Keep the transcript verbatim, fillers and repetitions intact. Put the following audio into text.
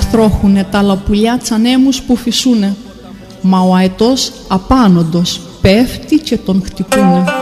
στρώχουνε τα λαπουλιά τσανέμους που φυσούνε, μα ο αετός απάνοντος πέφτει και τον χτυπούνε.